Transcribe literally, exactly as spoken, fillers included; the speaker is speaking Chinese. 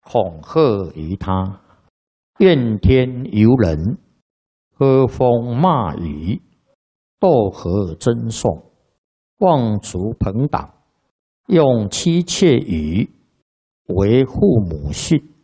恐吓于他，怨天尤人，喝风骂雨，斗和争讼，妄除朋党，用妻妾语为父母训。